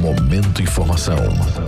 Momento Informação.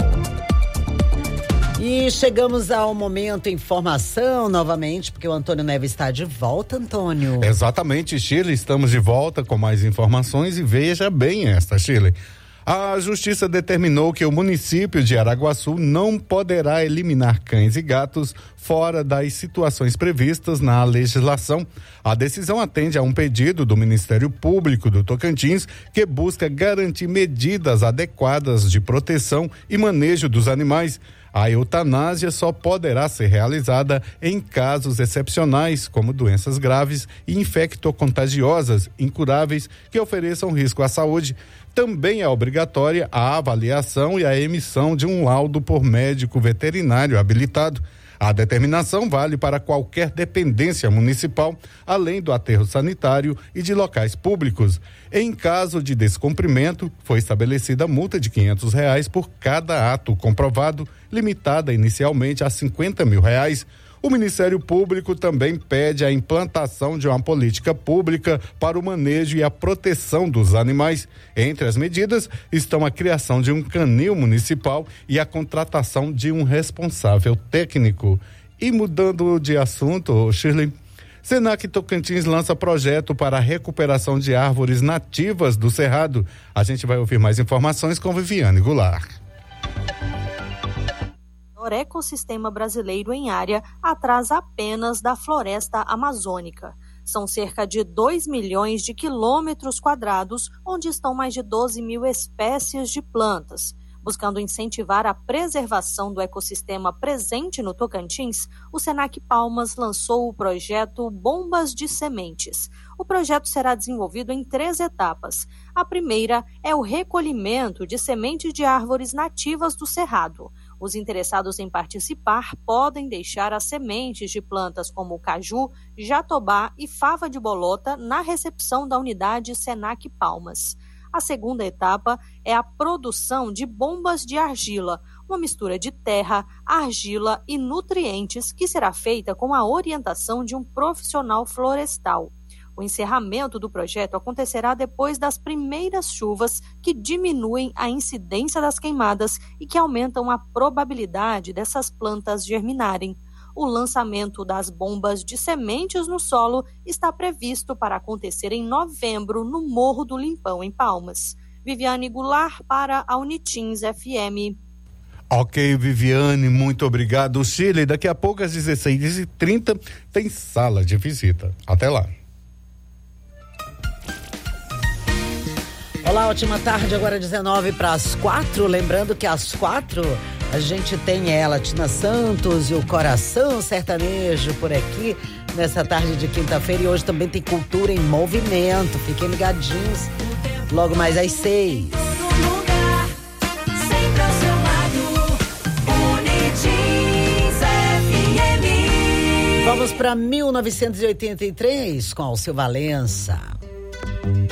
E chegamos ao Momento Informação novamente, porque o Antônio Neves está de volta, Antônio. Exatamente, Shirley, estamos de volta com mais informações e veja bem esta, Shirley. A Justiça determinou que o município de Araguaçu não poderá eliminar cães e gatos fora das situações previstas na legislação. A decisão atende a um pedido do Ministério Público do Tocantins, que busca garantir medidas adequadas de proteção e manejo dos animais. A eutanásia só poderá ser realizada em casos excepcionais, como doenças graves e infectocontagiosas incuráveis que ofereçam risco à saúde. Também é obrigatória a avaliação e a emissão de um laudo por médico veterinário habilitado. A determinação vale para qualquer dependência municipal, além do aterro sanitário e de locais públicos. Em caso de descumprimento, foi estabelecida multa de R$500 por cada ato comprovado, limitada inicialmente a R$50 mil. O Ministério Público também pede a implantação de uma política pública para o manejo e a proteção dos animais. Entre as medidas estão a criação de um canil municipal e a contratação de um responsável técnico. E mudando de assunto, Shirley, Senac Tocantins lança projeto para a recuperação de árvores nativas do Cerrado. A gente vai ouvir mais informações com Viviane Goulart. O ecossistema brasileiro em área atrás apenas da floresta amazônica. São cerca de 2 milhões de quilômetros quadrados, onde estão mais de 12 mil espécies de plantas. Buscando incentivar a preservação do ecossistema presente no Tocantins, o Senac Palmas lançou o projeto Bombas de Sementes. O projeto será desenvolvido em 3 etapas. A primeira é o recolhimento de sementes de árvores nativas do Cerrado. Os interessados em participar podem deixar as sementes de plantas como caju, jatobá e fava de bolota na recepção da unidade Senac Palmas. A segunda etapa é a produção de bombas de argila, uma mistura de terra, argila e nutrientes que será feita com a orientação de um profissional florestal. O encerramento do projeto acontecerá depois das primeiras chuvas, que diminuem a incidência das queimadas e que aumentam a probabilidade dessas plantas germinarem. O lançamento das bombas de sementes no solo está previsto para acontecer em novembro no Morro do Limpão, em Palmas. Viviane Goulart para a Unitins FM. Ok, Viviane, muito obrigado. Shirley, daqui a pouco às 16h30 tem sala de visita. Até lá. Olá, ótima tarde, agora 4:19. Lembrando que às 4 a gente tem ela, Tina Santos e o Coração Sertanejo por aqui, nessa tarde de quinta-feira. E hoje também tem Cultura em Movimento. Fiquem ligadinhos, logo mais às 6. Vamos para 1983 com Alceu Valença.